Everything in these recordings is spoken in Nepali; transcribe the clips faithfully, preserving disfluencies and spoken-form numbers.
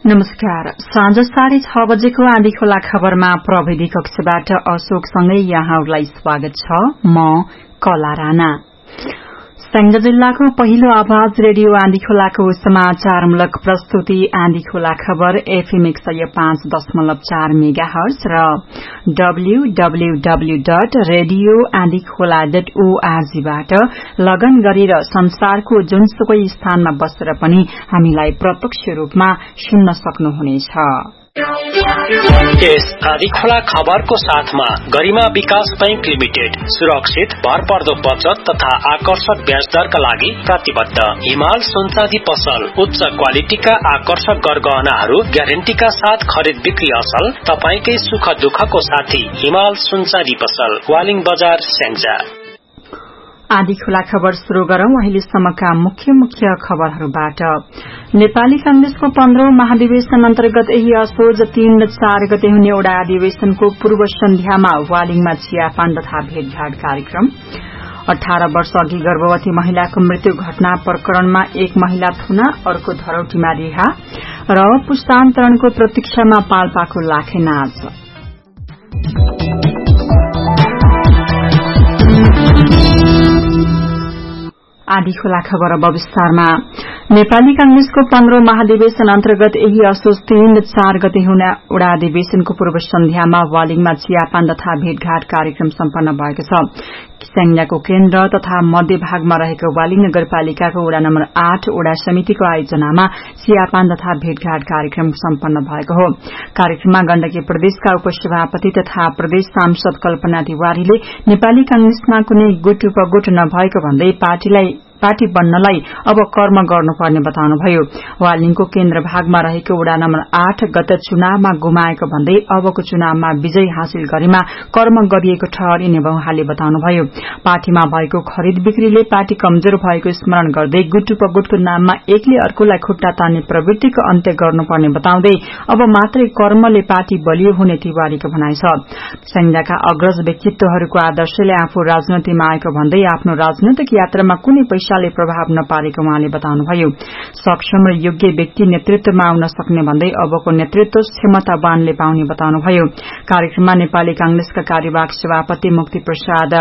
नमस्कार। साँझ साढे छ बजेको आँधी खोला खबरमा प्रविधि कक्षबाट अशोकसँगै यहाँहरूलाई स्वागत छ। म कला राणा। सङ्घ जिल्लाको पहिलो आवाज रेडियो आँधी खोलाको समाचारमूलक प्रस्तुति आँधी खोला खबर एफएम एक सय पाँच दशमलव चार मेगा हर्ज र डब्ल्यूडब्ल्यूडब्ल्यू डट रेडियो आँधी खोला डट ओआरजीबाट लगन गरेर संसारको जुनसुकै स्थानमा बसेर पनि हामीलाई प्रत्यक्ष रूपमा सुन्न सक्नुहुनेछ। यस आँधी खोला खबरको साथमा गरिमा विकास बैंक लिमिटेड सुरक्षित भरपर्दो बचत तथा आकर्षक ब्याज दरका लागि प्रतिबद्ध। हिमाल सुनचाँदी पसल उच्च क्वालिटीका आकर्षक गरगहनाहरू ग्यारेन्टीका साथ खरिद बिक्री असल। तपाईकै सुख दुःखको साथी हिमाल सुनचाँदी पसल, वालिङ बजार, स्याङ्जा। आँधी खोला खबर शुरू गरौं अहिलेसम्मका मुख्य मुख्य खबरहरूबाट। नेपाली कांग्रेसको पन्ध्रौं महाधिवेशन अन्तर्गत यही असोज तीन र चार गते हुने एउटा अधिवेशनको पूर्व सन्ध्यामा वालिङमा चियापान तथा भेटघाट कार्यक्रम। अठार वर्ष अघि गर्भवती महिलाको मृत्यु घटना प्रकरणमा एक महिला थुना, अर्को धरौटीमा रिहा र पुस्तान्तरणको प्रतीक्षामा पाल्पाको लाखे नाच। आँधी खोला खबर अब विस्तारमा। नेपाली कांग्रेसको पन्ध्रौं महाधिवेशन अन्तर्गत यही असोज तीन र चार गते हुने एउटा अधिवेशनको पूर्व सन्ध्यामा वालिङमा चियापान तथा भेटघाट कार्यक्रम सम्पन्न भएको छ। स्याङ्जाको केन्द्र तथा मध्य भागमा रहेको वालिङ नगरपालिकाको वडा नम्बर आठ वडा समितिको आयोजनामा चियापान तथा भेटघाट कार्यक्रम सम्पन्न भएको हो। कार्यक्रममा गण्डकी प्रदेशका उपसभापति तथा प्रदेश सांसद कल्पना तिवारीले नेपाली कांग्रेसमा कुनै गुट उपगुट नभएको भन्दै पार्टीलाई पार्टी बन्नलाई अब कर्म गर्नुपर्ने बताउनुभयो। वालिङको केन्द्र भागमा रहेको वडा नम्बर आठ गत चुनावमा गुमाएको भन्दै अबको चुनावमा विजय हासिल गरेमा कर्म गरिएको ठहरिने उहाँले बताउनुभयो। पार्टीमा भएको खरिद बिक्रीले पार्टी कमजोर भएको स्मरण गर्दै गुट उपगुटको नाममा एकले अर्कोलाई खुट्टा तान्ने प्रवृत्तिको अन्त्य गर्नुपर्ने बताउँदै अब मात्रै कर्मले पार्टी बलियो हुने तिवारीको भनाइ छ। सङ्घका अग्रज व्यक्तित्वहरूको आदर्शले आफू राजनीतिमा आएको भन्दै आफ्नो राजनैतिक यात्रामा कुनै पैसा प्रभाव नपारेको उहाँले बताउनुभयो। सक्षम र योग्य व्यक्ति नेतृत्वमा आउन सक्ने भन्दै अबको नेतृत्व क्षमतावानले पाउने बताउनुभयो। कार्यक्रममा नेपाली कांग्रेसका कार्यवाहक सभापति मुक्ति प्रसाद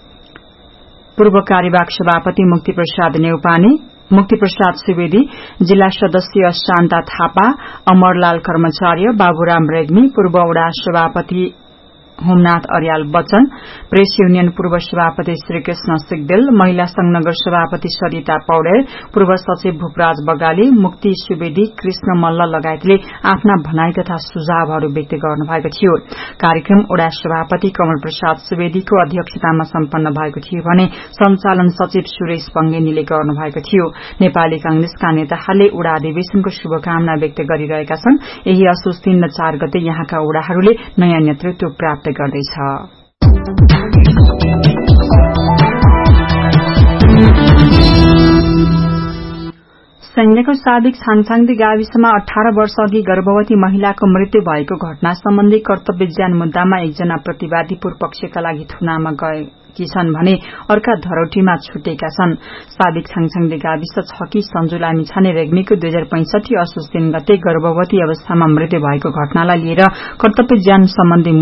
पूर्व कार्यवाहक सभापति मुक्ति प्रसाद नेउपाने, मुक्ति प्रसाद सुवेदी, जिल्ला सदस्य शान्ता थापा, अमरलाल कर्मचार्य, बाबुराम रेग्मी, पूर्व वडा सभापति होमनाथ अर्याल बच्चन, प्रेस युनियन पूर्व सभापति श्रीकृष्ण सिगदेल, महिला संघ नगर सभापति सरिता पौडेल, पूर्व सचिव भूपराज बगाली, मुक्ति सुवेदी, कृष्ण मल्ल लगायतले आफ्ना भनाई तथा सुझावहरू व्यक्त गर्नुभएको थियो। कार्यक्रम वडा सभापति कमल प्रसाद सुवेदीको अध्यक्षतामा सम्पन्न भएको थियो भने संचालन सचिव सुरेश पंगेनीले गर्नुभएको थियो। नेपाली कांग्रेसका नेताहरूले वडा अधिवेशनको शुभकामना व्यक्त गरिरहेका छन्। यही असोज तीन र चार गते यहाँका वडाहरूले नयाँ नेतृत्व प्राप्त गर्दैछ। सैन्यको साबिक छाङछाङदी गाविसमा अठार वर्ष अघि गर्भवती महिलाको मृत्यु भएको घटना सम्बन्धी कर्तव्य ज्यान मुद्दामा एकजना प्रतिवादी पूर्व पक्षका लागि थुनामा गएकी छन् भने अर्का धरौटीमा छुटेका छन्। साबिक छाङछाङदी गाविस छकी सञ्जु लामिछाने रेग्मीको दुई हजार पैंसठी असोज तीन गते गर्भवती अवस्थामा मृत्यु भएको घटनालाई लिएर कर्तव्य ज्यान सम्बन्धी